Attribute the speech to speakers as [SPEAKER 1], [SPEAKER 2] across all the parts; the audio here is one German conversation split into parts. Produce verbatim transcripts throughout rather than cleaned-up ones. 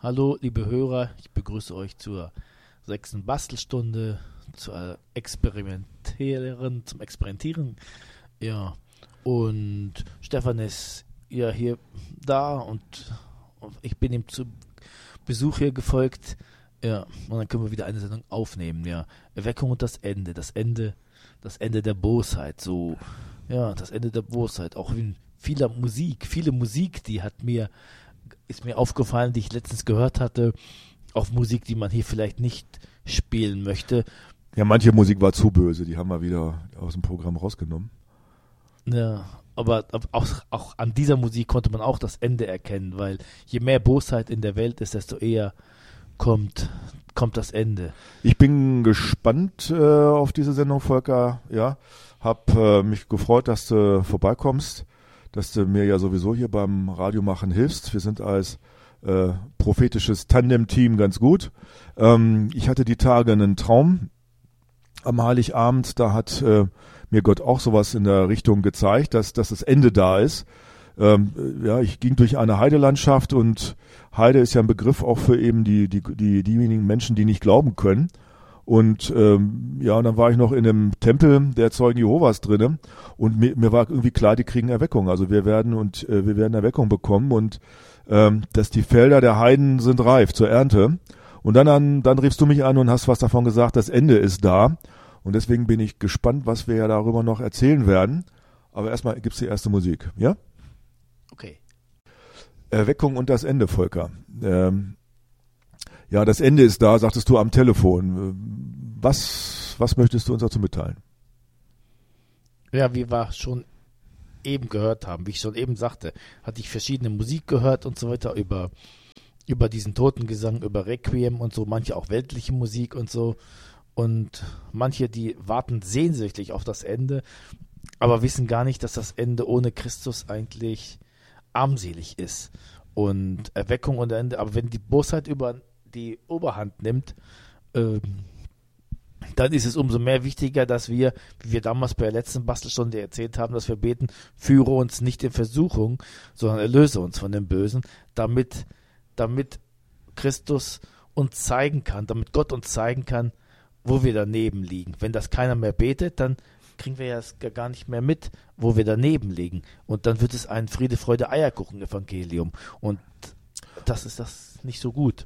[SPEAKER 1] Hallo, liebe Hörer, ich begrüße euch zur sechsten Bastelstunde, zur Experimentieren, zum Experimentieren. Ja, und Stefan ist ja hier da und ich bin ihm zu Besuch hier gefolgt. Ja, und dann können wir wieder eine Sendung aufnehmen. Ja, Erweckung und das Ende, das Ende, das Ende der Bosheit. So, ja, das Ende der Bosheit. Auch in vieler Musik, viele Musik, die hat mir ist mir aufgefallen, die ich letztens gehört hatte, auf Musik, die man hier vielleicht nicht spielen möchte.
[SPEAKER 2] Ja, manche Musik war zu böse, die haben wir wieder aus dem Programm rausgenommen.
[SPEAKER 1] Ja, aber auch, auch an dieser Musik konnte man auch das Ende erkennen, weil je mehr Bosheit in der Welt ist, desto eher kommt, kommt das Ende.
[SPEAKER 2] Ich bin gespannt äh, auf diese Sendung, Volker. Ja, hab äh, mich gefreut, dass du vorbeikommst, dass du mir ja sowieso hier beim Radiomachen hilfst. Wir sind als äh, prophetisches Tandem-Team ganz gut. Ähm, ich hatte die Tage einen Traum am Heiligabend, da hat äh, mir Gott auch sowas in der Richtung gezeigt, dass, dass das Ende da ist. Ähm, ja, ich ging durch eine Heidelandschaft und Heide ist ja ein Begriff auch für eben die, die, die, diejenigen Menschen, die nicht glauben können. Und ähm, ja, und dann war ich noch in einem Tempel der Zeugen Jehovas drinne und mir, mir war irgendwie klar, die kriegen Erweckung. Also wir werden und äh, wir werden Erweckung bekommen und ähm, dass die Felder der Heiden sind reif zur Ernte. Und dann, dann, dann riefst du mich an und hast was davon gesagt, das Ende ist da. Und deswegen bin ich gespannt, was wir ja darüber noch erzählen werden. Aber erstmal gibt's die erste Musik, ja?
[SPEAKER 1] Okay.
[SPEAKER 2] Erweckung und das Ende, Volker. Ähm, Ja, das Ende ist da, sagtest du am Telefon. Was, was möchtest du uns dazu mitteilen?
[SPEAKER 1] Ja, wie wir schon eben gehört haben, wie ich schon eben sagte, hatte ich verschiedene Musik gehört und so weiter über, über diesen Totengesang, über Requiem und so, manche auch weltliche Musik und so. Und manche, die warten sehnsüchtig auf das Ende, aber wissen gar nicht, dass das Ende ohne Christus eigentlich armselig ist. Und Erweckung und Ende, aber wenn die Bosheit über die Oberhand nimmt, ähm, dann ist es umso mehr wichtiger, dass wir, wie wir damals bei der letzten Bastelstunde erzählt haben, dass wir beten, führe uns nicht in Versuchung, sondern erlöse uns von dem Bösen, damit, damit Christus uns zeigen kann, damit Gott uns zeigen kann, wo wir daneben liegen. Wenn das keiner mehr betet, dann kriegen wir ja es gar nicht mehr mit, wo wir daneben liegen. Und dann wird es ein Friede, Freude, Eierkuchen-Evangelium. Und das ist das nicht so gut.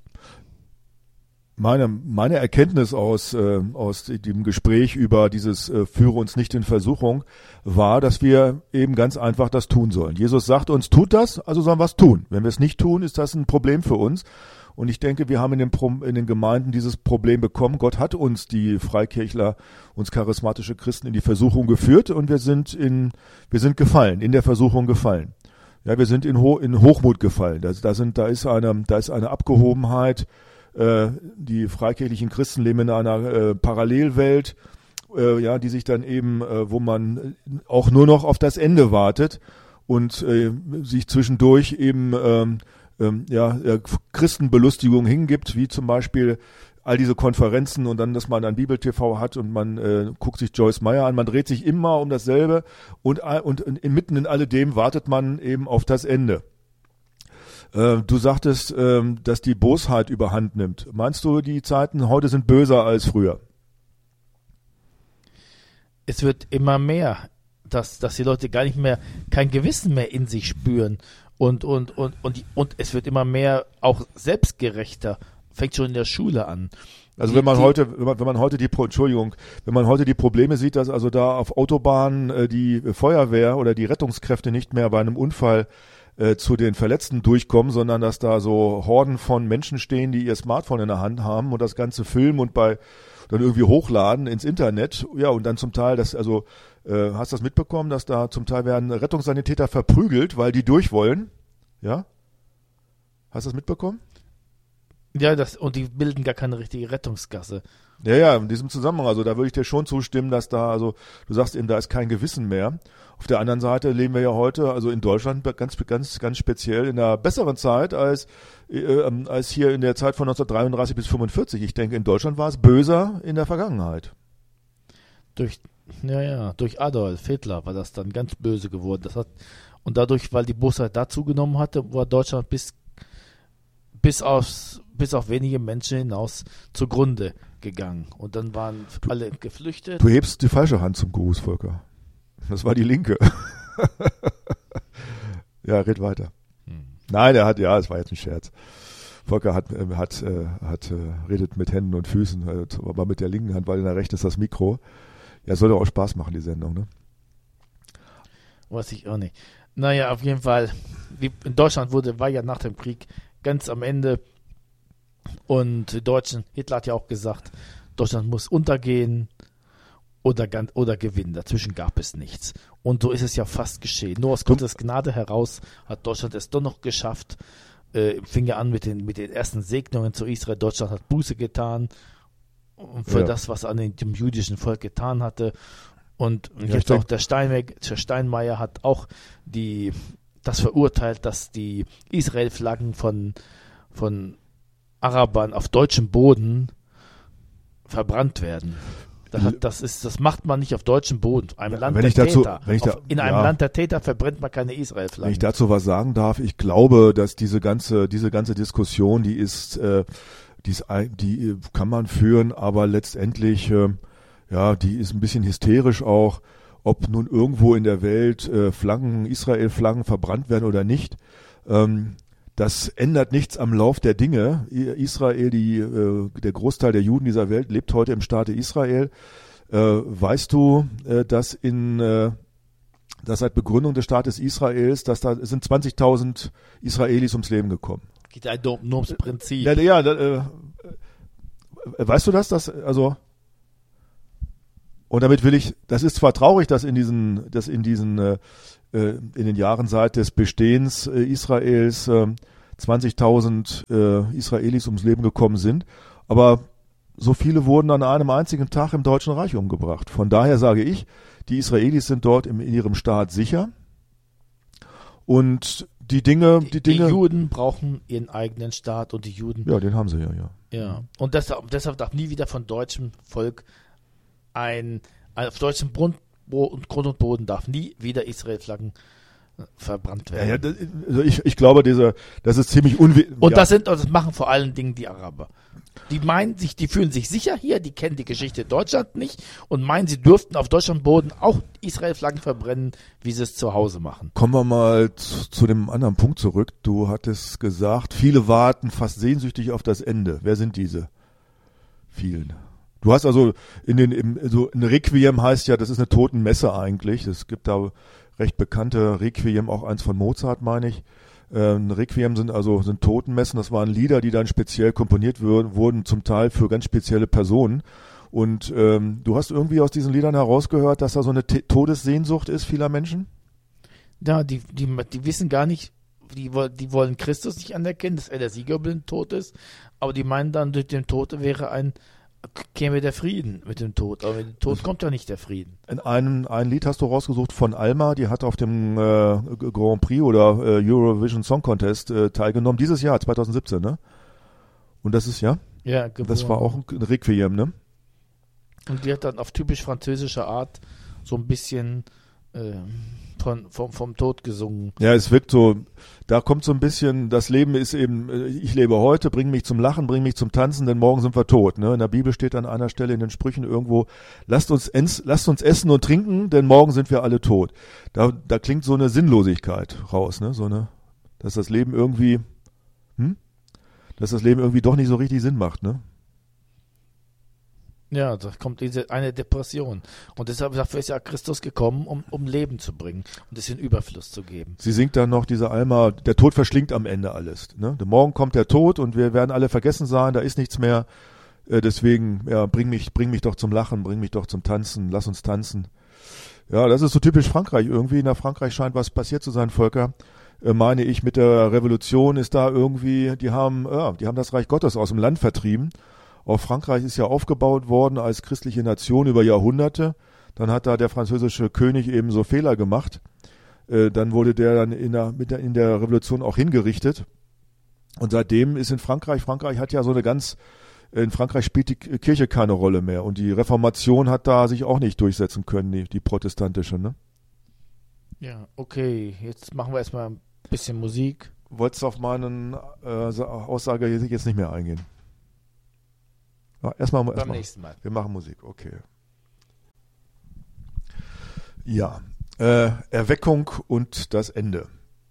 [SPEAKER 2] Meine, meine Erkenntnis aus, äh, aus dem Gespräch über dieses äh, Führe uns nicht in Versuchung war, dass wir eben ganz einfach das tun sollen. Jesus sagt uns, tut das, also sollen wir es tun. Wenn wir es nicht tun, ist das ein Problem für uns. Und ich denke, wir haben in den, Pro- in den Gemeinden dieses Problem bekommen. Gott hat uns, die Freikirchler, uns charismatische Christen, in die Versuchung geführt und wir sind in, wir sind gefallen, in der Versuchung gefallen. Ja, wir sind in, Ho- in Hochmut gefallen. Da, da sind, da ist eine, da ist eine Abgehobenheit. Die freikirchlichen Christen leben in einer äh, Parallelwelt, äh, ja, die sich dann eben, äh, wo man auch nur noch auf das Ende wartet und äh, sich zwischendurch eben ähm, ähm, ja, äh, Christenbelustigung hingibt, wie zum Beispiel all diese Konferenzen und dann, dass man dann Bibel T V hat und man äh, guckt sich Joyce Meyer an, man dreht sich immer um dasselbe und, und mitten in alledem wartet man eben auf das Ende. Du sagtest, dass die Bosheit überhand nimmt. Meinst du, die Zeiten heute sind böser als früher?
[SPEAKER 1] Es wird immer mehr, dass, dass die Leute gar nicht mehr, kein Gewissen mehr in sich spüren. Und, und, und, und, die, und es wird immer mehr auch selbstgerechter. Fängt schon in der Schule an.
[SPEAKER 2] Also
[SPEAKER 1] die,
[SPEAKER 2] wenn man
[SPEAKER 1] die,
[SPEAKER 2] heute, wenn man, wenn man heute die, Entschuldigung, wenn man heute die Probleme sieht, dass also da auf Autobahnen äh, die Feuerwehr oder die Rettungskräfte nicht mehr bei einem Unfall Äh, zu den Verletzten durchkommen, sondern dass da so Horden von Menschen stehen, die ihr Smartphone in der Hand haben und das Ganze filmen und bei dann irgendwie hochladen ins Internet. Ja, und dann zum Teil, das also äh, hast du das mitbekommen, dass da zum Teil werden Rettungssanitäter verprügelt, weil die durch wollen? Ja? Hast du das mitbekommen?
[SPEAKER 1] Ja, das, und die bilden gar keine richtige Rettungsgasse.
[SPEAKER 2] Ja, ja, in diesem Zusammenhang, also da würde ich dir schon zustimmen, dass da, also du sagst eben, da ist kein Gewissen mehr. Auf der anderen Seite leben wir ja heute, also in Deutschland ganz, ganz, ganz speziell in einer besseren Zeit als, äh, als hier in der Zeit von neunzehnhundertdreiunddreißig bis fünfundvierzig. Ich denke, in Deutschland war es böser in der Vergangenheit.
[SPEAKER 1] Durch, ja, ja, durch Adolf Hitler war das dann ganz böse geworden. Das hat, und dadurch, weil die Bosheit dazu genommen hatte, war Deutschland bis bis, aufs, bis auf wenige Menschen hinaus zugrunde gegangen. Und dann waren alle geflüchtet.
[SPEAKER 2] Du hebst die falsche Hand zum Gruß, Volker. Das war die linke. Ja, red weiter. Hm. Nein, er hat, ja, es war jetzt ein Scherz. Volker hat, äh, hat, äh, hat äh, redet mit Händen und Füßen, äh, aber mit der linken Hand, weil in der rechten ist das Mikro. Ja, soll doch auch Spaß machen, die Sendung, ne?
[SPEAKER 1] Weiß ich auch nicht. Naja, auf jeden Fall, wie in Deutschland wurde, war ja nach dem Krieg ganz am Ende und die Deutschen, Hitler hat ja auch gesagt, Deutschland muss untergehen oder, oder gewinnen. Dazwischen gab es nichts. Und so ist es ja fast geschehen. Nur aus Gottes Gnade heraus hat Deutschland es doch noch geschafft. Äh, fing ja an mit den, mit den ersten Segnungen zu Israel. Deutschland hat Buße getan für ja. das, was an dem jüdischen Volk getan hatte. Und
[SPEAKER 2] ja,
[SPEAKER 1] jetzt auch der Steinmeier, der Steinmeier hat auch die, das verurteilt, dass die Israel-Flaggen von, von Arabern auf deutschem Boden verbrannt werden. Das, hat, das, ist, das macht man nicht auf deutschem Boden. Einem
[SPEAKER 2] ja,
[SPEAKER 1] Land
[SPEAKER 2] wenn
[SPEAKER 1] der
[SPEAKER 2] ich dazu,
[SPEAKER 1] Täter.
[SPEAKER 2] wenn ich da,
[SPEAKER 1] auf, in einem
[SPEAKER 2] ja,
[SPEAKER 1] Land der Täter verbrennt man keine Israel-Flaggen.
[SPEAKER 2] Wenn ich dazu was sagen darf, ich glaube, dass diese ganze, diese ganze Diskussion, die ist, äh, die, ist, die kann man führen, aber letztendlich, äh, ja, die ist ein bisschen hysterisch auch, ob nun irgendwo in der Welt äh, Flaggen, Israel-Flaggen verbrannt werden oder nicht. Ähm, das ändert nichts am Lauf der Dinge. Israel, die, äh, der Großteil der Juden dieser Welt lebt heute im Staate Israel. Äh, weißt du, äh, dass in äh, dass seit Begründung des Staates Israels, dass da sind zwanzigtausend Israelis ums Leben gekommen.
[SPEAKER 1] Geht ja nur ums Prinzip.
[SPEAKER 2] Ja, ja äh, äh, weißt du das? Dass, also und damit will ich, das ist zwar traurig, dass in diesen, dass in diesen, äh, in den Jahren seit des Bestehens äh, Israels äh, zwanzigtausend äh, Israelis ums Leben gekommen sind, aber so viele wurden an einem einzigen Tag im Deutschen Reich umgebracht. Von daher sage ich, die Israelis sind dort im, in ihrem Staat sicher und die Dinge, die, die Dinge.
[SPEAKER 1] Die Juden brauchen ihren eigenen Staat und die Juden.
[SPEAKER 2] Ja, den haben sie ja, ja.
[SPEAKER 1] Ja. Und deshalb, deshalb darf nie wieder von deutschem Volk ein, ein auf deutschem Grund, Grund und Boden darf nie wieder Israel-Flaggen verbrannt werden.
[SPEAKER 2] Ja, ja, das, also ich, ich glaube, diese, das ist ziemlich unwichtig.
[SPEAKER 1] Und
[SPEAKER 2] ja.
[SPEAKER 1] das sind, das machen vor allen Dingen die Araber. Die meinen sich, die fühlen sich sicher hier, die kennen die Geschichte Deutschlands nicht und meinen, sie dürften auf Deutschlandboden auch Israel-Flaggen verbrennen, wie sie es zu Hause machen.
[SPEAKER 2] Kommen wir mal zu, zu dem anderen Punkt zurück. Du hattest gesagt, viele warten fast sehnsüchtig auf das Ende. Wer sind diese vielen? Du hast also in den, im, so ein Requiem heißt ja, das ist eine Totenmesse eigentlich. Es gibt da recht bekannte Requiem, auch eins von Mozart, meine ich. Ähm, Requiem sind also sind Totenmessen. Das waren Lieder, die dann speziell komponiert würden, wurden, zum Teil für ganz spezielle Personen. Und ähm, du hast irgendwie aus diesen Liedern herausgehört, dass da so eine T- Todessehnsucht ist vieler Menschen?
[SPEAKER 1] Ja, die, die, die wissen gar nicht, die, die wollen Christus nicht anerkennen, dass er der Sieger über den Tod ist. Aber die meinen dann, durch den Tod wäre ein käme der Frieden mit dem Tod, aber mit dem Tod kommt ja nicht der Frieden.
[SPEAKER 2] In einem ein Lied hast du rausgesucht von Alma, die hat auf dem äh, Grand Prix oder äh, Eurovision Song Contest äh, teilgenommen, dieses Jahr, zwanzig siebzehn, ne? Und das ist, ja?
[SPEAKER 1] Ja, geboren.
[SPEAKER 2] Das war auch ein Requiem, ne?
[SPEAKER 1] Und die hat dann auf typisch französische Art so ein bisschen äh, von, vom, vom Tod gesungen.
[SPEAKER 2] Ja, es wirkt so, da kommt so ein bisschen, das Leben ist eben, ich lebe heute, bring mich zum Lachen, bring mich zum Tanzen, denn morgen sind wir tot. Ne? In der Bibel steht an einer Stelle in den Sprüchen irgendwo, lasst uns, ens, lasst uns essen und trinken, denn morgen sind wir alle tot. Da, da klingt so eine Sinnlosigkeit raus, ne? So eine, dass das Leben irgendwie, hm? dass das Leben irgendwie doch nicht so richtig Sinn macht, ne?
[SPEAKER 1] Ja, da kommt diese eine Depression. Und deshalb dafür ist ja Christus gekommen, um, um Leben zu bringen und es in Überfluss zu geben.
[SPEAKER 2] Sie singt dann noch diese Alma, der Tod verschlingt am Ende alles. Ne? Morgen kommt der Tod und wir werden alle vergessen sein, da ist nichts mehr. Äh, deswegen, ja, bring mich, bring mich doch zum Lachen, bring mich doch zum Tanzen, lass uns tanzen. Ja, das ist so typisch Frankreich. Irgendwie in Frankreich scheint was passiert zu sein, Volker. Äh, meine ich, mit der Revolution ist da irgendwie, die haben, ja, die haben das Reich Gottes aus dem Land vertrieben. Auch Frankreich ist ja aufgebaut worden als christliche Nation über Jahrhunderte. Dann hat da der französische König eben so Fehler gemacht. Äh, dann wurde der dann in der, mit der, in der Revolution auch hingerichtet. Und seitdem ist in Frankreich, Frankreich hat ja so eine ganz, in Frankreich spielt die Kirche keine Rolle mehr. Und die Reformation hat da sich auch nicht durchsetzen können, die, die protestantische, ne?
[SPEAKER 1] Ja, okay. Jetzt machen wir erstmal ein bisschen Musik.
[SPEAKER 2] wolltest auf meine äh, Aussage jetzt nicht mehr eingehen? Ja, erstmal,
[SPEAKER 1] Beim
[SPEAKER 2] erstmal.
[SPEAKER 1] nächsten Mal.
[SPEAKER 2] Wir machen Musik, okay. Ja, äh, Erweckung und das Ende.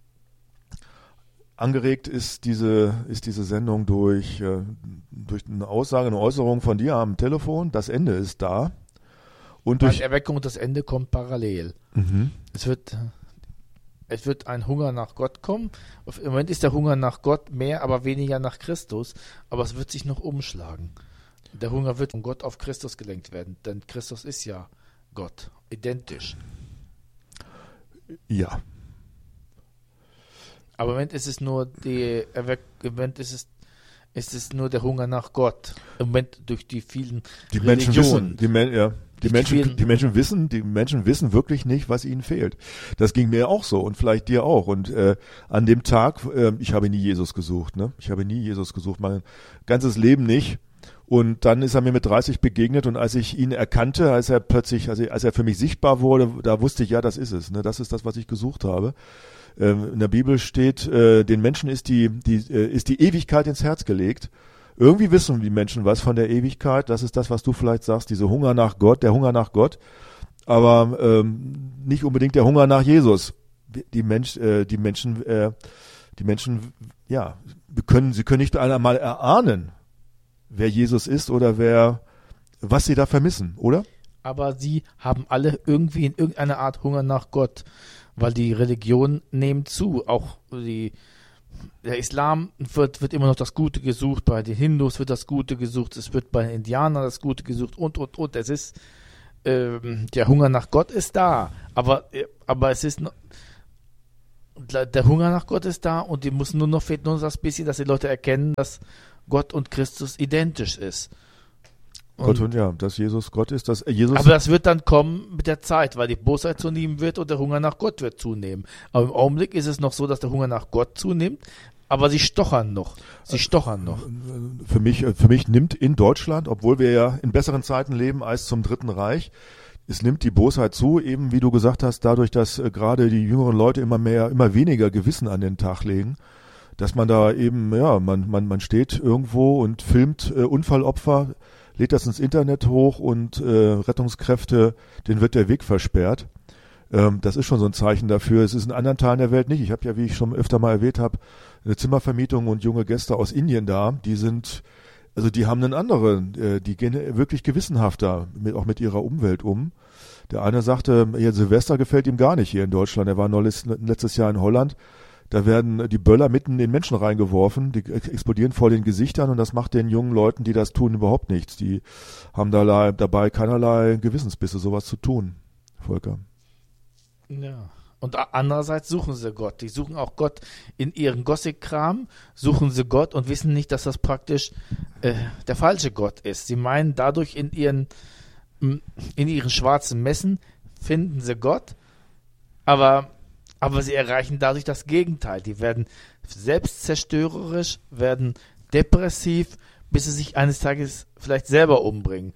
[SPEAKER 2] Angeregt ist diese, ist diese Sendung durch, äh, durch eine Aussage, eine Äußerung von dir am Telefon. Das Ende ist da. Und durch
[SPEAKER 1] Die Erweckung und das Ende kommt parallel.
[SPEAKER 2] Mhm.
[SPEAKER 1] Es wird, es wird ein Hunger nach Gott kommen. Im Moment ist der Hunger nach Gott mehr, aber weniger nach Christus. Aber es wird sich noch umschlagen. Der Hunger wird von Gott auf Christus gelenkt werden. Denn Christus ist ja Gott. Identisch.
[SPEAKER 2] Ja.
[SPEAKER 1] Aber im Moment ist es nur die Erweck im Moment ist es, ist es nur der Hunger nach Gott. Im Moment durch die vielen
[SPEAKER 2] Die Menschen
[SPEAKER 1] Religionen.
[SPEAKER 2] wissen, die, Men ja, die,
[SPEAKER 1] Die
[SPEAKER 2] Menschen,
[SPEAKER 1] vielen-
[SPEAKER 2] die Menschen wissen, die Menschen wissen wirklich nicht, was ihnen fehlt. Das ging mir auch so und vielleicht dir auch. Und äh, an dem Tag, äh, ich habe nie Jesus gesucht, ne? Ich habe nie Jesus gesucht, mein ganzes Leben nicht. Und dann ist er mir mit dreißig begegnet und als ich ihn erkannte, als er plötzlich, als er, als er für mich sichtbar wurde, da wusste ich, ja, das ist es, ne? Das ist das, was ich gesucht habe. Ähm, in der Bibel steht, äh, den Menschen ist die, die, äh, ist die Ewigkeit ins Herz gelegt. Irgendwie wissen die Menschen was von der Ewigkeit. Das ist das, was du vielleicht sagst, diese Hunger nach Gott, der Hunger nach Gott. Aber ähm, nicht unbedingt der Hunger nach Jesus. Die, Mensch, äh, die Menschen, äh, die Menschen, ja, wir können, sie können nicht einmal erahnen, wer Jesus ist oder wer, was sie da vermissen, oder?
[SPEAKER 1] Aber sie haben alle irgendwie in irgendeiner Art Hunger nach Gott, weil die Religionen nehmen zu. Auch die, der Islam wird, wird immer noch das Gute gesucht, bei den Hindus wird das Gute gesucht, es wird bei den Indianern das Gute gesucht und, und, und. Es ist, ähm, der Hunger nach Gott ist da, aber, äh, aber es ist noch, der Hunger nach Gott ist da und die müssen nur noch, fehlt nur noch das bisschen, dass die Leute erkennen, dass Gott und Christus identisch ist.
[SPEAKER 2] Gott und ja, dass Jesus Gott ist, dass Jesus.
[SPEAKER 1] Aber das wird dann kommen mit der Zeit, weil die Bosheit zunehmen wird und der Hunger nach Gott wird zunehmen. Aber im Augenblick ist es noch so, dass der Hunger nach Gott zunimmt, aber sie stochern noch. Sie stochern noch.
[SPEAKER 2] Für mich, für mich nimmt in Deutschland, obwohl wir ja in besseren Zeiten leben als zum Dritten Reich, es nimmt die Bosheit zu, eben wie du gesagt hast, dadurch, dass äh, gerade die jüngeren Leute immer mehr, immer weniger Gewissen an den Tag legen, dass man da eben, ja, man, man, man steht irgendwo und filmt äh, Unfallopfer, lädt das ins Internet hoch und äh, Rettungskräfte, denen wird der Weg versperrt. Ähm, das ist schon so ein Zeichen dafür. Es ist in anderen Teilen der Welt nicht. Ich habe ja, wie ich schon öfter mal erwähnt habe, eine Zimmervermietung und junge Gäste aus Indien da, die sind, also die haben einen anderen, äh, die gehen wirklich gewissenhafter mit, auch mit ihrer Umwelt um. Der eine sagte, ja, Silvester gefällt ihm gar nicht hier in Deutschland. Er war noch letztes Jahr in Holland. Da werden die Böller mitten in den Menschen reingeworfen, die explodieren vor den Gesichtern und das macht den jungen Leuten, die das tun, überhaupt nichts. Die haben da dabei keinerlei Gewissensbisse, sowas zu tun, Volker.
[SPEAKER 1] Ja. Und andererseits suchen sie Gott. Die suchen auch Gott in ihren Gothic-Kram, suchen sie Gott und wissen nicht, dass das praktisch äh, der falsche Gott ist. Sie meinen, dadurch in ihren, in ihren schwarzen Messen finden sie Gott, aber Aber sie erreichen dadurch das Gegenteil. Die werden selbstzerstörerisch, werden depressiv, bis sie sich eines Tages vielleicht selber umbringen.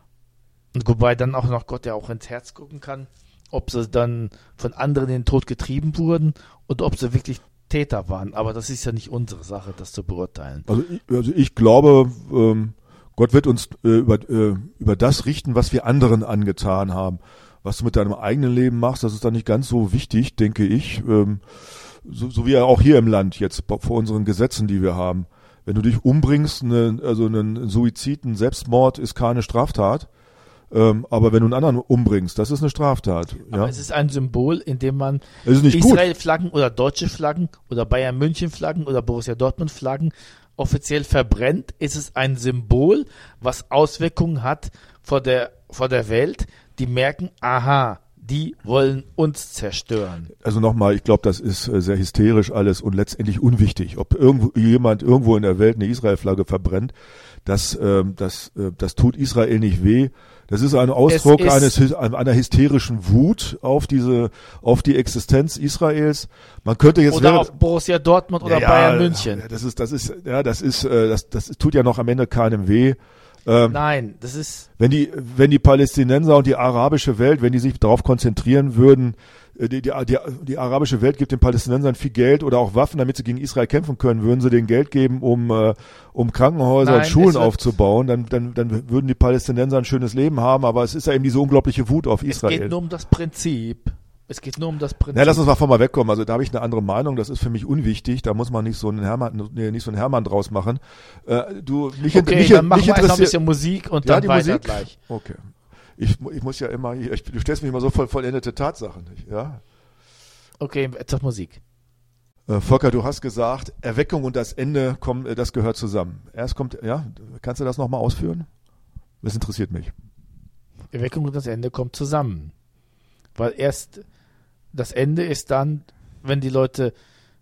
[SPEAKER 1] Und wobei dann auch noch Gott ja auch ins Herz gucken kann, ob sie dann von anderen in den Tod getrieben wurden oder ob sie wirklich Täter waren. Aber das ist ja nicht unsere Sache, das zu beurteilen.
[SPEAKER 2] Also ich, also ich glaube, ähm, Gott wird uns äh, über, äh, über das richten, was wir anderen angetan haben. Was du mit deinem eigenen Leben machst, das ist dann nicht ganz so wichtig, denke ich. Ähm, so, so wie ja auch hier im Land jetzt vor unseren Gesetzen, die wir haben. Wenn du dich umbringst, ne, also ein Suizid, ein Selbstmord ist keine Straftat. Ähm, aber wenn du einen anderen umbringst, das ist eine Straftat.
[SPEAKER 1] Aber
[SPEAKER 2] Ja?
[SPEAKER 1] es ist ein Symbol, in dem man
[SPEAKER 2] Es ist nicht gut.
[SPEAKER 1] Israel-Flaggen oder deutsche Flaggen oder Bayern-München-Flaggen oder Borussia Dortmund-Flaggen offiziell verbrennt. Ist es ein Symbol, was Auswirkungen hat vor der, vor der Welt, die merken, aha, die wollen uns zerstören.
[SPEAKER 2] Also nochmal, ich glaube, das ist äh, sehr hysterisch alles und letztendlich unwichtig. Ob irgendwo jemand irgendwo in der Welt eine Israel-Flagge verbrennt, das, ähm, das, äh, das tut Israel nicht weh. Das ist ein Ausdruck
[SPEAKER 1] ist
[SPEAKER 2] eines einer hysterischen Wut auf diese, auf die Existenz Israels. Man könnte jetzt
[SPEAKER 1] oder
[SPEAKER 2] wäre,
[SPEAKER 1] auf Borussia Dortmund oder
[SPEAKER 2] ja,
[SPEAKER 1] Bayern München.
[SPEAKER 2] Das ist, das ist, ja, das ist, äh, das, das tut ja noch am Ende keinem weh. Ähm,
[SPEAKER 1] Nein, das ist
[SPEAKER 2] Wenn die, wenn die Palästinenser und die arabische Welt, wenn die sich darauf konzentrieren würden, die, die, die, die arabische Welt gibt den Palästinensern viel Geld oder auch Waffen, damit sie gegen Israel kämpfen können, würden sie denen Geld geben, um, äh, um Krankenhäuser
[SPEAKER 1] Nein,
[SPEAKER 2] und Schulen
[SPEAKER 1] es wird-
[SPEAKER 2] aufzubauen, dann, dann, dann würden die Palästinenser ein schönes Leben haben, aber es ist ja eben diese unglaubliche Wut auf
[SPEAKER 1] Es
[SPEAKER 2] Israel.
[SPEAKER 1] geht nur um das Prinzip. Es geht nur um das Prinzip.
[SPEAKER 2] Na, lass uns mal von mal wegkommen. Also da habe ich eine andere Meinung. Das ist für mich unwichtig. Da muss man nicht so einen Hermann, nee, nicht so einen Hermann draus machen. Äh, du, mich,
[SPEAKER 1] okay,
[SPEAKER 2] mich,
[SPEAKER 1] dann machen
[SPEAKER 2] mich
[SPEAKER 1] wir erst noch ein
[SPEAKER 2] interessiert.
[SPEAKER 1] bisschen Musik und
[SPEAKER 2] Ja,
[SPEAKER 1] dann
[SPEAKER 2] die
[SPEAKER 1] weiter
[SPEAKER 2] Musik?
[SPEAKER 1] gleich.
[SPEAKER 2] Okay. Ich, mu- ich muss ja immer, ich, du stellst mich immer so voll vollendete Tatsachen, nicht? Ja.
[SPEAKER 1] Okay, etwas Musik.
[SPEAKER 2] Äh, Volker, du hast gesagt, Erweckung und das Ende kommen, äh, das gehört zusammen. Erst kommt, ja, kannst du das nochmal ausführen? Das interessiert mich.
[SPEAKER 1] Erweckung und das Ende kommt zusammen. Weil erst das Ende ist dann, wenn die Leute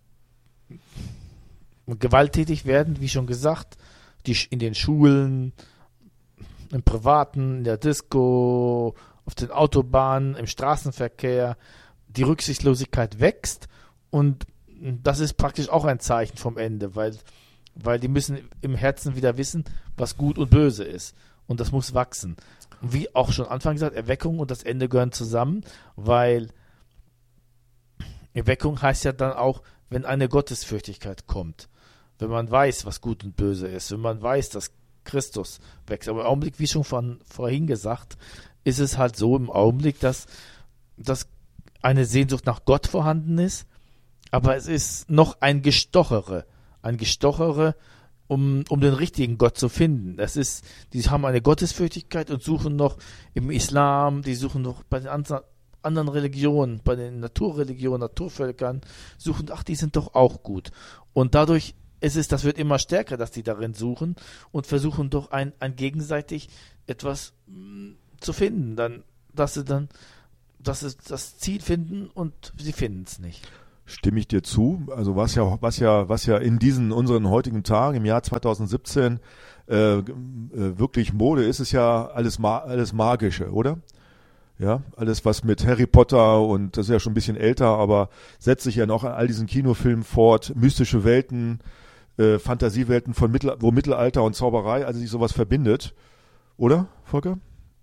[SPEAKER 1] gewalttätig werden, wie schon gesagt, die Sch- in den Schulen, im Privaten, in der Disco, auf den Autobahnen, im Straßenverkehr, die Rücksichtslosigkeit wächst und das ist praktisch auch ein Zeichen vom Ende, weil, weil die müssen im Herzen wieder wissen, was gut und böse ist und das muss wachsen. Und wie auch schon Anfang gesagt, Erweckung und das Ende gehören zusammen, weil Erweckung heißt ja dann auch, wenn eine Gottesfürchtigkeit kommt, wenn man weiß, was gut und böse ist, wenn man weiß, dass Christus wächst. Aber im Augenblick, wie schon von vorhin gesagt, ist es halt so im Augenblick, dass, dass eine Sehnsucht nach Gott vorhanden ist, aber es ist noch ein Gestochere, ein Gestochere, um, um den richtigen Gott zu finden. Das ist, die haben eine Gottesfürchtigkeit und suchen noch im Islam, die suchen noch bei den anderen anderen Religionen, bei den Naturreligionen, Naturvölkern, suchen, ach, die sind doch auch gut. Und dadurch ist es, das wird immer stärker, dass die darin suchen und versuchen doch ein, ein gegenseitig etwas mh, zu finden, dann, dass sie dann, dass sie das Ziel finden und sie finden es nicht.
[SPEAKER 2] Stimme ich dir zu. Also was ja, was ja, was ja in diesen unseren heutigen Tagen im Jahr zweitausendsiebzehn äh, äh, wirklich Mode ist, ist ja alles, ma alles Magische, oder? Ja, alles was mit Harry Potter und das ist ja schon ein bisschen älter, aber setzt sich ja noch an all diesen Kinofilmen fort, mystische Welten, äh, Fantasiewelten von Mittel, wo Mittelalter und Zauberei, also sich sowas verbindet, oder, Volker?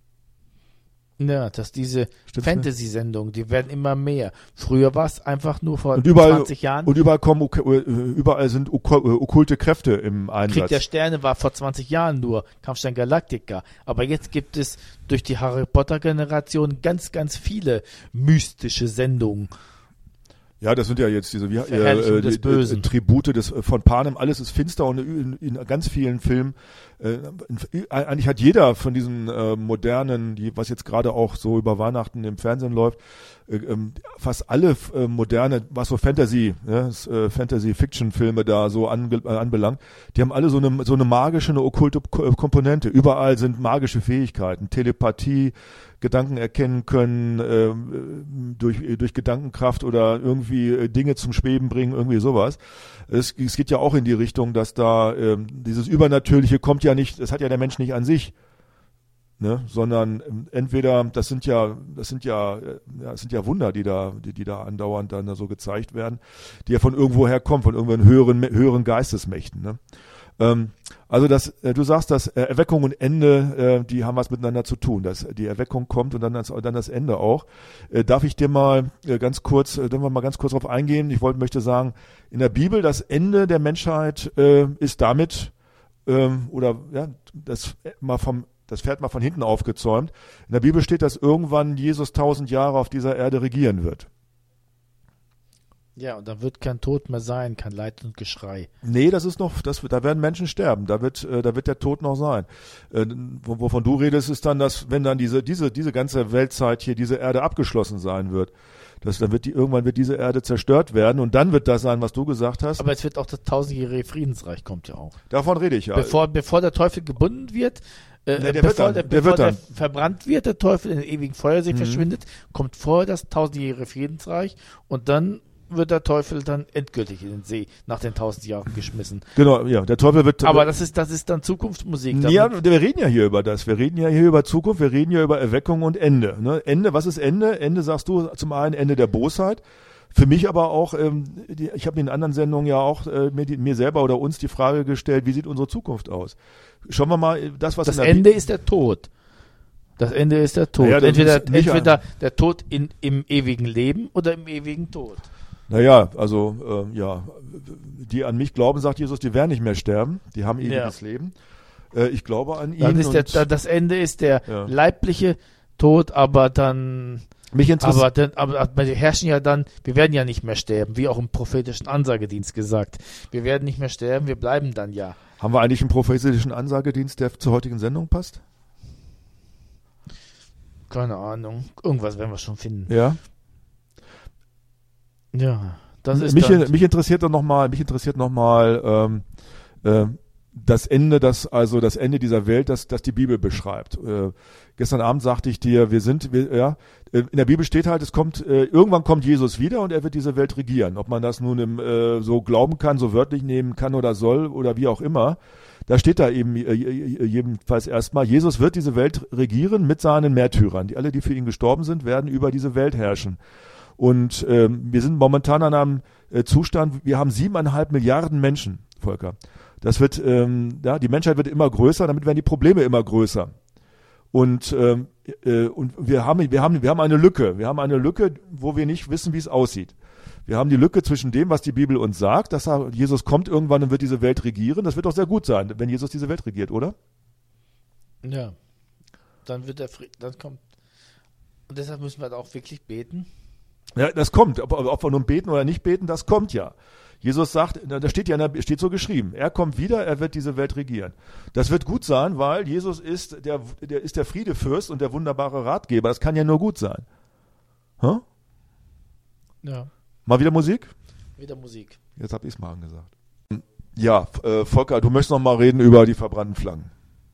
[SPEAKER 1] Ja, dass diese
[SPEAKER 2] Stimmt's
[SPEAKER 1] Fantasy-Sendungen, die werden immer mehr. Früher war es einfach nur vor
[SPEAKER 2] Und überall,
[SPEAKER 1] zwanzig Jahren.
[SPEAKER 2] und überall kommen, ok- äh, überall sind ok- äh, okkulte Kräfte im Einsatz.
[SPEAKER 1] Krieg der Sterne war vor zwanzig Jahren nur Kampfstein Galactica. Aber jetzt gibt es durch die Harry Potter-Generation ganz, ganz viele mystische Sendungen.
[SPEAKER 2] Ja, das sind ja jetzt diese wie,
[SPEAKER 1] Verherrlichung
[SPEAKER 2] äh,
[SPEAKER 1] des
[SPEAKER 2] die,
[SPEAKER 1] Bösen.
[SPEAKER 2] Äh, Tribute des äh, von Panem, alles ist finster und in, in ganz vielen Filmen äh, in, eigentlich hat jeder von diesen äh, modernen, die was jetzt gerade auch so über Weihnachten im Fernsehen läuft, äh, ähm, fast alle äh, moderne, was so Fantasy, ja, das, äh, Fantasy-Fiction-Filme da so ange, äh, anbelangt, die haben alle so eine so eine magische, eine okkulte Ko- Komponente. Überall sind magische Fähigkeiten, Telepathie, Gedanken erkennen können ähm, durch durch Gedankenkraft oder irgendwie äh, Dinge zum Schweben bringen, irgendwie sowas. Es, es geht ja auch in die Richtung, dass da ähm, dieses Übernatürliche kommt ja nicht, das hat ja der Mensch nicht an sich, ne, sondern ähm, entweder das sind ja das sind ja, äh, ja das sind ja Wunder, die da die, die da andauernd dann da so gezeigt werden, die ja von irgendwoher kommen, von irgendwelchen höheren höheren Geistesmächten, ne? Ähm, also das, äh, du sagst, dass äh, Erweckung und Ende, äh, die haben was miteinander zu tun. Dass die Erweckung kommt und dann das, dann das Ende auch. Äh, darf ich dir mal äh, ganz kurz, äh, dürfen wir mal ganz kurz darauf eingehen? Ich wollte, möchte sagen, in der Bibel das Ende der Menschheit äh, ist damit ähm, oder ja, das mal vom das Pferd mal von hinten aufgezäumt. In der Bibel steht, dass irgendwann Jesus tausend Jahre auf dieser Erde regieren wird.
[SPEAKER 1] Ja, und da wird kein Tod mehr sein, kein Leid und Geschrei.
[SPEAKER 2] Nee, das ist noch, das, da werden Menschen sterben, da wird, äh, da wird der Tod noch sein. Äh, wovon du redest, ist dann, dass, wenn dann diese, diese, diese ganze Weltzeit hier, diese Erde abgeschlossen sein wird, dass dann wird die, irgendwann wird diese Erde zerstört werden und dann wird das sein, was du gesagt hast.
[SPEAKER 1] Aber es wird auch das tausendjährige Friedensreich kommt ja auch.
[SPEAKER 2] Davon rede ich ja.
[SPEAKER 1] Bevor, bevor der Teufel gebunden wird, äh,
[SPEAKER 2] Nee, der
[SPEAKER 1] bevor,
[SPEAKER 2] wird dann,
[SPEAKER 1] der,
[SPEAKER 2] der
[SPEAKER 1] bevor
[SPEAKER 2] wird
[SPEAKER 1] der
[SPEAKER 2] dann.
[SPEAKER 1] verbrannt wird, der Teufel in den ewigen Feuersee
[SPEAKER 2] Mhm.
[SPEAKER 1] verschwindet, kommt vorher das tausendjährige Friedensreich und dann wird der Teufel dann endgültig in den See nach den tausend Jahren geschmissen.
[SPEAKER 2] Genau, ja, der Teufel wird.
[SPEAKER 1] Aber das ist, das ist dann Zukunftsmusik.
[SPEAKER 2] Ja,
[SPEAKER 1] damit-
[SPEAKER 2] wir reden ja hier über das. Wir reden ja hier über Zukunft, wir reden ja über Erweckung und Ende. Ne? Ende, was ist Ende? Ende sagst du zum einen Ende der Bosheit. Für mich aber auch, ähm, die, ich habe in anderen Sendungen ja auch äh, mir, die, mir selber oder uns die Frage gestellt, wie sieht unsere Zukunft aus? Schauen wir mal, das, was
[SPEAKER 1] das
[SPEAKER 2] in der
[SPEAKER 1] Ende
[SPEAKER 2] Bi-
[SPEAKER 1] ist der Tod. Das Ende ist der Tod.
[SPEAKER 2] Naja, das
[SPEAKER 1] entweder
[SPEAKER 2] ist nicht
[SPEAKER 1] entweder der Tod in, im ewigen Leben oder im ewigen Tod.
[SPEAKER 2] Naja, also äh, ja, die an mich glauben, sagt Jesus, die werden nicht mehr sterben, die haben ewiges
[SPEAKER 1] Ja.
[SPEAKER 2] Leben. Äh, ich glaube an ihn.
[SPEAKER 1] Dann ist der,
[SPEAKER 2] und
[SPEAKER 1] das Ende ist der
[SPEAKER 2] Ja.
[SPEAKER 1] leibliche Tod, aber dann
[SPEAKER 2] mich interessiert.
[SPEAKER 1] aber, dann, aber, aber wir herrschen ja dann, wir werden ja nicht mehr sterben, wie auch im prophetischen Ansagedienst gesagt. Wir werden nicht mehr sterben, wir bleiben dann ja.
[SPEAKER 2] Haben wir eigentlich einen prophetischen Ansagedienst, der zur heutigen Sendung passt?
[SPEAKER 1] Keine Ahnung. Irgendwas werden wir schon finden.
[SPEAKER 2] Ja.
[SPEAKER 1] Ja, das ist
[SPEAKER 2] mich,
[SPEAKER 1] dann,
[SPEAKER 2] mich interessiert dann noch mal, mich interessiert noch mal ähm, äh, das Ende, das also das Ende dieser Welt, das, das die Bibel beschreibt. Äh, gestern Abend sagte ich dir, wir sind, wir, ja, in der Bibel steht halt, es kommt äh, irgendwann kommt Jesus wieder und er wird diese Welt regieren. Ob man das nun im, äh, so glauben kann, so wörtlich nehmen kann oder soll oder wie auch immer. Da steht da eben äh, jedenfalls erstmal, Jesus wird diese Welt regieren mit seinen Märtyrern. Die alle, die für ihn gestorben sind, werden über diese Welt herrschen. Und ähm, wir sind momentan an einem äh, Zustand, wir haben siebeneinhalb Milliarden Menschen, Volker. Das wird, ähm, ja, die Menschheit wird immer größer, damit werden die Probleme immer größer. Und, ähm, äh, und wir haben, wir haben, wir haben eine Lücke. Wir haben eine Lücke, wo wir nicht wissen, wie es aussieht. Wir haben die Lücke zwischen dem, was die Bibel uns sagt, dass er, Jesus kommt irgendwann und wird diese Welt regieren. Das wird doch sehr gut sein, wenn Jesus diese Welt regiert, oder?
[SPEAKER 1] ja, dann wird der Frieden, dann kommt, und deshalb müssen wir da auch wirklich beten.
[SPEAKER 2] Ja, das kommt. Ob, ob wir nun beten oder nicht beten, das kommt ja. Jesus sagt, da steht ja, da steht so geschrieben, er kommt wieder, er wird diese Welt regieren. Das wird gut sein, weil Jesus ist der, der ist der Friedefürst und der wunderbare Ratgeber. Das kann ja nur gut sein. Huh?
[SPEAKER 1] Ja,
[SPEAKER 2] Mal wieder Musik?
[SPEAKER 1] wieder Musik.
[SPEAKER 2] Jetzt habe ich es mal angesagt. Ja, äh, Volker, du möchtest noch mal reden über die verbrannten Flaggen.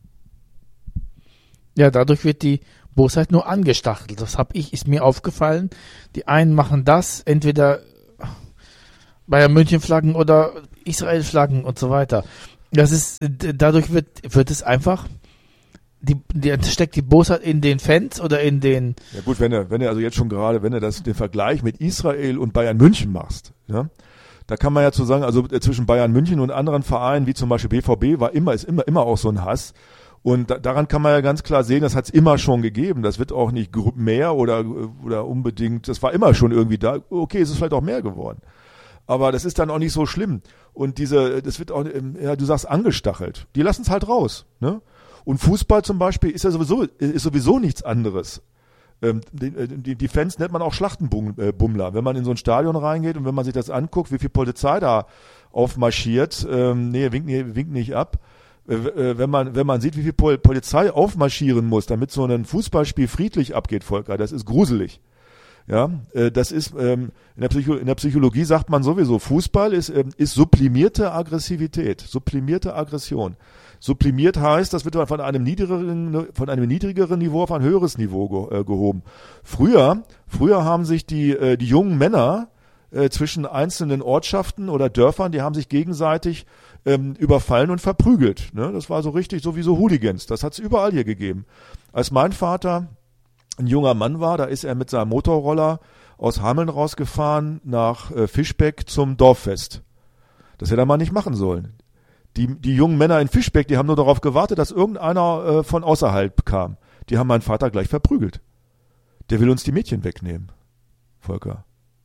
[SPEAKER 1] Ja, dadurch wird die Bosheit nur angestachelt. Das habe ich, ist mir aufgefallen. Die einen machen das, entweder Bayern München Flaggen oder Israel Flaggen und so weiter. Das ist, dadurch wird, wird es einfach, die, die steckt die Bosheit in den Fans oder in den.
[SPEAKER 2] Ja gut, wenn du, wenn du also jetzt schon gerade, wenn du das, den Vergleich mit Israel und Bayern München machst, ja, da kann man ja zu sagen, also zwischen Bayern München und anderen Vereinen, wie zum Beispiel B V B, war immer, ist immer, immer auch so ein Hass. Und da, daran kann man ja ganz klar sehen, das hat es immer schon gegeben. Das wird auch nicht mehr oder, oder unbedingt, das war immer schon irgendwie da. Okay, es ist vielleicht auch mehr geworden. Aber das ist dann auch nicht so schlimm. Und diese, das wird auch, ja, du sagst angestachelt. Die lassen es halt raus, ne? Und Fußball zum Beispiel ist ja sowieso, ist sowieso nichts anderes. Ähm, die, die, die Fans nennt man auch Schlachtenbummler. Wenn man in so ein Stadion reingeht und wenn man sich das anguckt, wie viel Polizei da aufmarschiert, ähm, nee, winkt, nee, winkt nicht ab. Äh, wenn man, wenn man sieht, wie viel Pol- Polizei aufmarschieren muss, damit so ein Fußballspiel friedlich abgeht, Volker, das ist gruselig. Ja, äh, das ist, ähm, in der Psycho- in der Psychologie sagt man sowieso, Fußball ist, ähm, ist sublimierte Aggressivität, sublimierte Aggression. Sublimiert heißt, das wird von einem niedrigeren, von einem niedrigeren Niveau auf ein höheres Niveau ge- äh, gehoben. Früher, früher haben sich die, äh, die jungen Männer äh, zwischen einzelnen Ortschaften oder Dörfern, die haben sich gegenseitig ähm, überfallen und verprügelt. Ne? Das war so richtig, so wie so Hooligans. Das hat es überall hier gegeben. Als mein Vater ein junger Mann war, da ist er mit seinem Motorroller aus Hameln rausgefahren nach äh, Fischbeck zum Dorffest. Das hätte er mal nicht machen sollen. Die, die jungen Männer in Fischbeck, die haben nur darauf gewartet, dass irgendeiner äh, von außerhalb kam. Die haben meinen Vater gleich verprügelt. Der will uns die Mädchen wegnehmen, Volker.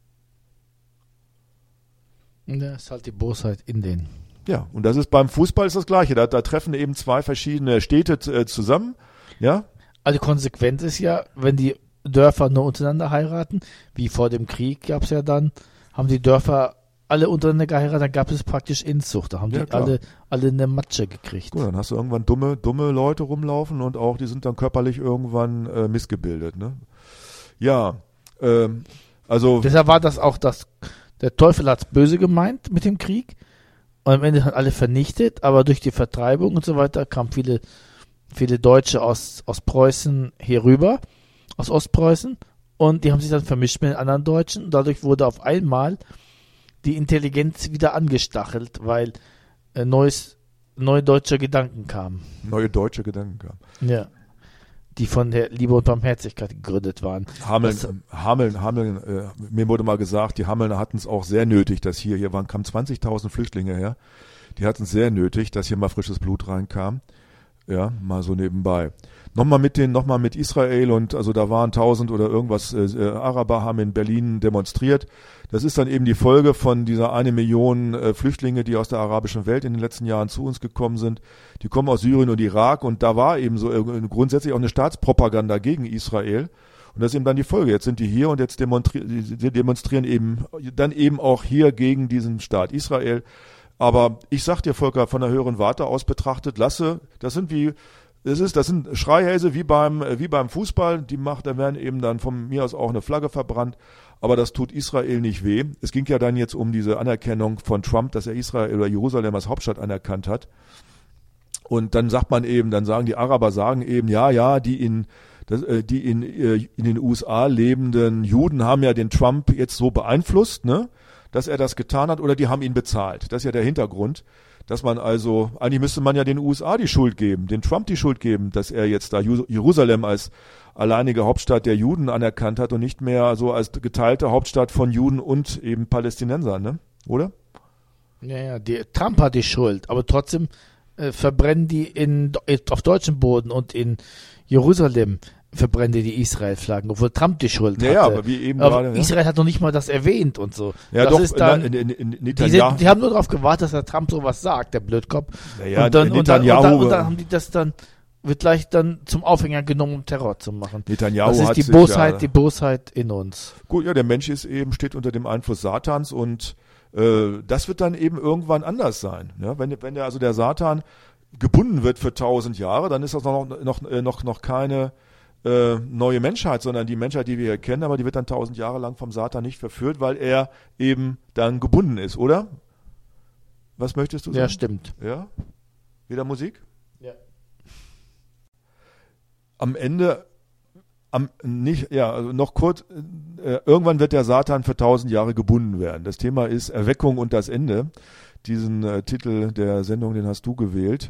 [SPEAKER 1] Das ist halt die Bosheit in den.
[SPEAKER 2] Ja, und das ist beim Fußball ist das Gleiche. Da, da treffen eben zwei verschiedene Städte äh, zusammen. Ja.
[SPEAKER 1] Also die Konsequenz ist ja, wenn die Dörfer nur untereinander heiraten, wie vor dem Krieg gab es ja dann, haben die Dörfer alle untereinander geheiratet, dann gab es praktisch Inzucht. Da haben die
[SPEAKER 2] Ja, klar.
[SPEAKER 1] alle, alle eine Matsche gekriegt.
[SPEAKER 2] Gut, dann hast du irgendwann dumme, dumme Leute rumlaufen und auch die sind dann körperlich irgendwann äh, missgebildet. Ne? Ja, ähm, also
[SPEAKER 1] Deshalb war das auch das, der Teufel hat es böse gemeint mit dem Krieg und am Ende hat alle vernichtet, aber durch die Vertreibung und so weiter kamen viele, viele Deutsche aus, aus Preußen hier rüber, aus Ostpreußen, und die haben sich dann vermischt mit den anderen Deutschen und dadurch wurde auf einmal die Intelligenz wieder angestachelt, weil äh, neues, neue deutsche Gedanken kamen.
[SPEAKER 2] neue deutsche Gedanken kamen.
[SPEAKER 1] Ja. Die von der Liebe und Barmherzigkeit gegründet waren.
[SPEAKER 2] Hameln,
[SPEAKER 1] Das-
[SPEAKER 2] Hameln, Hameln, äh, mir wurde mal gesagt, die Hamelner hatten es auch sehr nötig, dass hier, hier waren, kamen zwanzigtausend Flüchtlinge her, die hatten es sehr nötig, dass hier mal frisches Blut reinkam. Ja, mal so nebenbei. Nochmal mit den, nochmal mit Israel und also da waren tausend oder irgendwas äh, Araber haben in Berlin demonstriert. Das ist dann eben die Folge von dieser eine Million äh, Flüchtlinge, die aus der arabischen Welt in den letzten Jahren zu uns gekommen sind. Die kommen aus Syrien und Irak und da war eben so äh, grundsätzlich auch eine Staatspropaganda gegen Israel. Und das ist eben dann die Folge. Jetzt sind die hier und jetzt demonstrieren, sie demonstrieren eben dann eben auch hier gegen diesen Staat Israel. Aber ich sag dir, Volker, von der höheren Warte aus betrachtet, lasse, das sind wie Das ist, das sind Schreihälse wie beim, wie beim Fußball. Die macht, da werden eben dann von mir aus auch eine Flagge verbrannt. Aber das tut Israel nicht weh. Es ging ja dann jetzt um diese Anerkennung von Trump, dass er Israel oder Jerusalem als Hauptstadt anerkannt hat. Und dann sagt man eben, dann sagen die Araber sagen eben, ja, ja, die in, das, die in, in den U S A lebenden Juden haben ja den Trump jetzt so beeinflusst, ne, dass er das getan hat, oder die haben ihn bezahlt. Das ist ja der Hintergrund. Dass man also, eigentlich müsste man ja den U S A die Schuld geben, den Trump die Schuld geben, dass er jetzt da Jerusalem als alleinige Hauptstadt der Juden anerkannt hat und nicht mehr so als geteilte Hauptstadt von Juden und eben Palästinensern, ne? Oder?
[SPEAKER 1] Ja, ja, die, Trump hat die Schuld, aber trotzdem äh, verbrennen die in, auf deutschem Boden und in Jerusalem verbrennen die Israel-Flaggen, obwohl Trump die Schuld
[SPEAKER 2] ja,
[SPEAKER 1] hatte.
[SPEAKER 2] Ja, aber wie eben
[SPEAKER 1] aber
[SPEAKER 2] gerade.
[SPEAKER 1] Israel ja. hat noch nicht mal das erwähnt und so.
[SPEAKER 2] Ja,
[SPEAKER 1] das
[SPEAKER 2] doch,
[SPEAKER 1] ist dann,
[SPEAKER 2] in, in, in, in
[SPEAKER 1] die, sind, die haben nur darauf gewartet, dass der Trump sowas sagt, der Blödkopf.
[SPEAKER 2] Ja, ja,
[SPEAKER 1] und, dann, und, dann, und,
[SPEAKER 2] Netanyahu,
[SPEAKER 1] dann, und dann haben die das dann, wird gleich dann zum Aufhänger genommen, um Terror zu machen.
[SPEAKER 2] Netanyahu
[SPEAKER 1] das ist
[SPEAKER 2] hat
[SPEAKER 1] die
[SPEAKER 2] sich,
[SPEAKER 1] Bosheit,
[SPEAKER 2] ja,
[SPEAKER 1] die Bosheit in uns.
[SPEAKER 2] Gut, ja, der Mensch ist eben, steht unter dem Einfluss Satans und äh, das wird dann eben irgendwann anders sein. Ne? Wenn, wenn der, also der Satan gebunden wird für tausend Jahre, dann ist das noch, noch, noch, noch keine äh, neue Menschheit, sondern die Menschheit, die wir hier kennen, aber die wird dann tausend Jahre lang vom Satan nicht verführt, weil er eben dann gebunden ist, oder? Was möchtest du sagen?
[SPEAKER 1] Ja, stimmt.
[SPEAKER 2] Ja? Wieder Musik?
[SPEAKER 1] Ja.
[SPEAKER 2] Am Ende, am nicht, ja, also noch kurz, äh, irgendwann wird der Satan für tausend Jahre gebunden werden. Das Thema ist Erweckung und das Ende. Diesen äh, Titel der Sendung, den hast du gewählt.